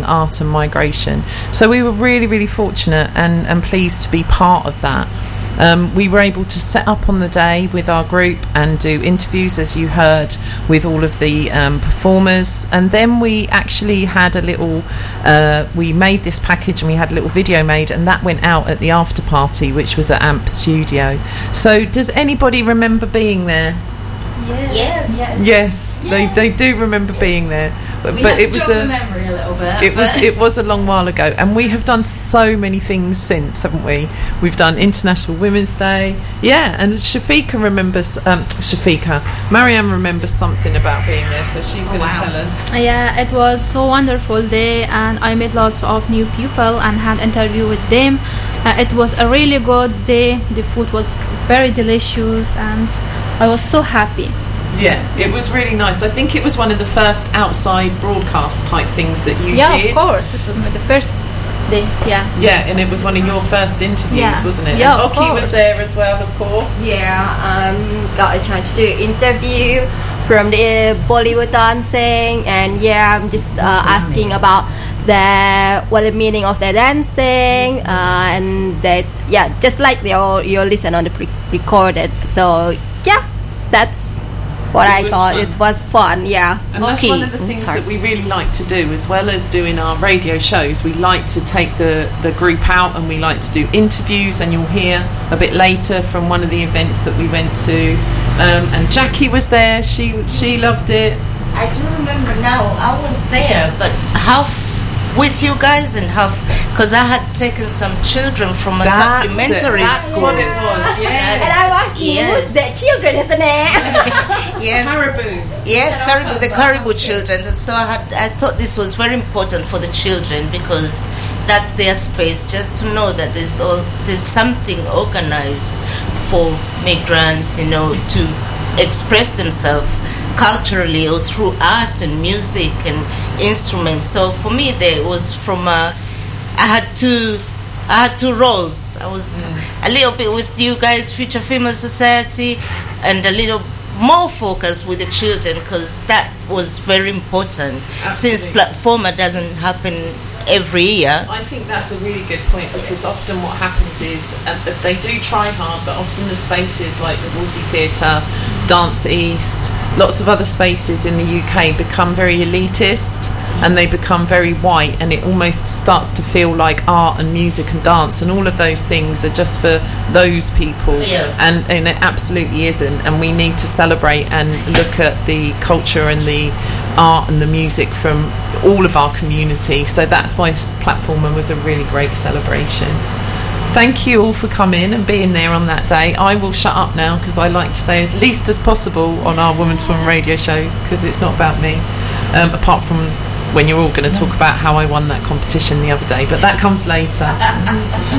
art and migration. So we were really, really fortunate and pleased to be part of that. We were able to set up on the day with our group and do interviews, as you heard, with all of the performers. And then we actually had we made this package and we had a little video made, and that went out at the after party, which was at AMP Studio. So does anybody remember being there? Yes. They do remember being there. But it was the memory a little bit. It was a long while ago, and we have done so many things since, haven't we? We've done International Women's Day, and Shafiqa remembers. Marianne remembers something about being there, so she's going to tell us. Yeah, it was so wonderful day, and I met lots of new people and had interview with them. It was a really good day. The food was very delicious, and I was so happy. Yeah, it was really nice. I think it was one of the first outside broadcast type things that you did. Yeah, of course. It was the first day, Yeah, and it was one of your first interviews, wasn't it? Yeah, and Oki was there as well, of course. Yeah, got a chance to do an interview from the Bollywood dancing, and I'm just asking about what the meaning of their dancing, and that, just like you listen on the recorded. So, that's what I thought. It was fun, And that's one of the things that we really like to do, as well as doing our radio shows. We like to take the group out, and we like to do interviews, and you'll hear a bit later from one of the events that we went to. And Jackie was there. She loved it. I do remember now. I was there, but half with you guys and half, because I had taken some children from a supplementary school. That's what it was, yes. And I was asking, who's the children, isn't it? Yes. Caribou. Yes, Caribou, the Caribou children. So I thought this was very important for the children, because that's their space, just to know that there's something organized for migrants, to express themselves culturally or through art and music and instruments. So for me, there was I had two roles. I was a little bit with you guys, Future Female Society, and a little more focused with the children, because that was very important. Absolutely. Since Platforma doesn't happen every year. I think that's a really good point, because often what happens is they do try hard, but often the spaces like the Wolsey Theatre, Dance East, lots of other spaces in the UK become very elitist, and they become very white, and it almost starts to feel like art and music and dance and all of those things are just for those people. And it absolutely isn't, and we need to celebrate and look at the culture and the art and the music from all of our community. So that's why Platforma was a really great celebration. Thank you all for coming and being there on that day. I will shut up now, because I like to say as least as possible on our Woman to Woman radio shows, because it's not about me, apart from when you're all going to talk about how I won that competition the other day, but that comes later.